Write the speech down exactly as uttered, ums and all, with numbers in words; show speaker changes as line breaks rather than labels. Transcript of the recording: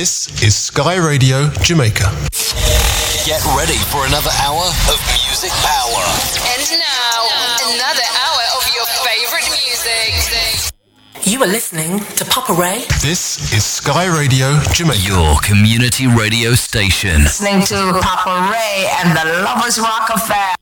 This is Sky Radio Jamaica.
Get ready for another hour of music power.
And now, another hour of your favorite music.
You are listening to Papa Ray.
This is Sky Radio Jamaica.
Your community radio station.
Listening to Papa Ray and the Lovers Rock Affair.